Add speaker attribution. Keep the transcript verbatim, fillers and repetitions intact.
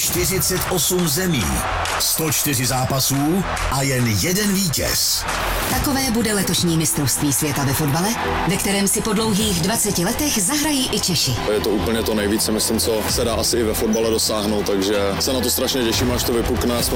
Speaker 1: čtyřicet osm zemí, sto čtyři zápasů a jen jeden vítěz.
Speaker 2: Takové bude letošní mistrovství světa ve fotbale, ve kterém si po dlouhých dvaceti letech zahrají i Češi.
Speaker 3: Je to úplně to nejvíce, myslím, co se dá asi i ve fotbale dosáhnout, takže se na to strašně těším, až to vypukne.